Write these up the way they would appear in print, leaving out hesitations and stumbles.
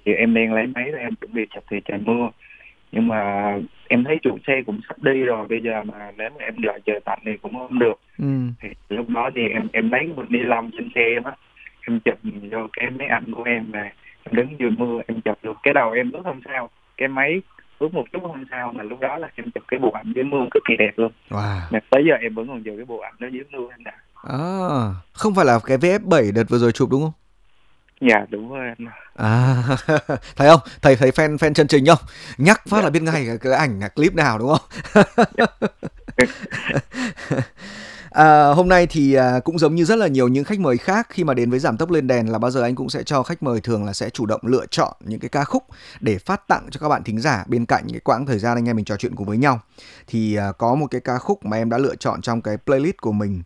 thì em đang lấy máy ra em chuẩn bị chụp thì trời mưa. Nhưng mà em thấy chủ xe cũng sắp đi rồi, bây giờ mà nếu mà em đợi trời tạnh thì cũng không được. Ừ. Thì lúc đó thì em lấy cái bịch ni lông trên xe em á, em chụp vô cái máy ảnh của em, và em đứng dưới mưa em chụp được cái đầu em ướt không sao, cái máy ướt một chút không sao, mà lúc đó là em chụp cái bộ ảnh dưới mưa cực kỳ đẹp luôn. Wow. Mà tới giờ em vẫn còn giữ cái bộ ảnh đó dưới mưa anh ạ. À, không phải là cái VF7 đợt vừa rồi chụp đúng không? Dạ đúng rồi anh. À, thấy không? Thầy thấy fan fan chân chính không? Nhắc phát Dạ. là biết ngay cái ảnh clip nào đúng không? Dạ. Hôm nay thì cũng giống như rất là nhiều những khách mời khác, khi mà đến với Giảm tốc lên đèn là bao giờ anh cũng sẽ cho khách mời thường là sẽ chủ động lựa chọn những cái ca khúc để phát tặng cho các bạn thính giả bên cạnh cái quãng thời gian anh em mình trò chuyện cùng với nhau. Thì có một cái ca khúc mà em đã lựa chọn trong cái playlist của mình,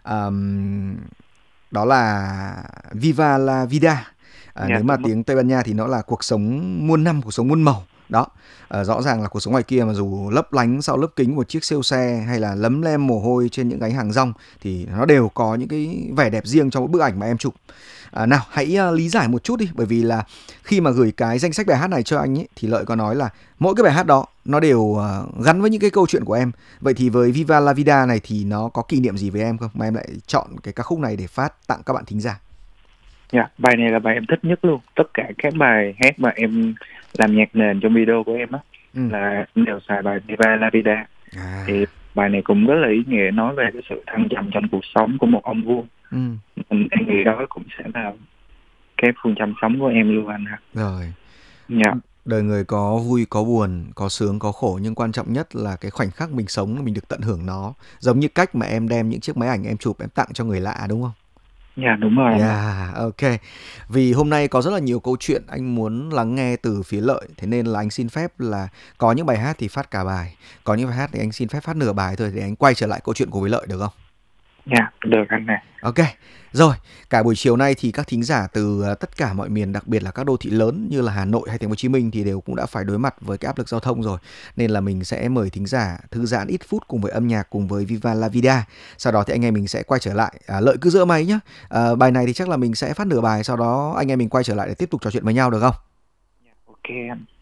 đó là Viva la Vida. Dạ Nếu mà đúng rồi. tiếng Tây Ban Nha thì nó là cuộc sống muôn năm, cuộc sống muôn màu. Đó, rõ ràng là cuộc sống ngoài kia mà dù lấp lánh sau lớp kính một chiếc siêu xe hay là lấm lem mồ hôi trên những gánh hàng rong thì nó đều có những cái vẻ đẹp riêng trong mỗi bức ảnh mà em chụp. Nào hãy lý giải một chút đi, bởi vì là khi mà gửi cái danh sách bài hát này cho anh ấy thì Lợi có nói là mỗi cái bài hát đó nó đều gắn với những cái câu chuyện của em. Vậy thì với Viva la Vida này thì nó có kỷ niệm gì với em không mà em lại chọn cái ca khúc này để phát tặng các bạn thính giả? Dạ, bài này là bài em thích nhất luôn. Tất cả các bài hát mà em làm nhạc nền trong video của em á Ừ. là em đều xài bài Viva La Vida. Thì À. bài này cũng rất là ý nghĩa, nói về cái sự thăng trầm trong cuộc sống của một ông vua. Ừ. Em nghĩ đó cũng sẽ là cái phương châm sống của em luôn anh ha. Rồi. Dạ. Đời người có vui có buồn, có sướng có khổ, nhưng quan trọng nhất là cái khoảnh khắc mình sống mình được tận hưởng nó. Giống như cách mà em đem những chiếc máy ảnh em chụp em tặng cho người lạ đúng không? Dạ đúng rồi anh ạ. Yeah, ok. Vì hôm nay có rất là nhiều câu chuyện anh muốn lắng nghe từ phía Lợi, thế nên là anh xin phép là có những bài hát thì phát cả bài, có những bài hát thì anh xin phép phát nửa bài thôi để anh quay trở lại câu chuyện của với Lợi được không? Dạ, được anh nè. Ok, rồi, cả buổi chiều nay thì các thính giả từ tất cả mọi miền, đặc biệt là các đô thị lớn như là Hà Nội hay Thành phố Hồ Chí Minh thì đều cũng đã phải đối mặt với cái áp lực giao thông rồi. Nên là mình sẽ mời thính giả thư giãn ít phút cùng với âm nhạc, cùng với Viva la Vida. Sau đó thì anh em mình sẽ quay trở lại. Lợi cứ giữ máy nhá. Bài này thì chắc là mình sẽ phát nửa bài, sau đó anh em mình quay trở lại để tiếp tục trò chuyện với nhau được không? Ok anh.